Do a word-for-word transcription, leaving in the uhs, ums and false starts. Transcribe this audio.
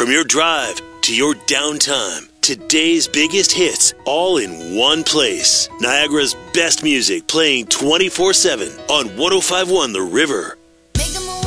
From your drive to your downtime, today's biggest hits all in one place. Niagara's best music playing twenty-four seven on one oh five point one The River.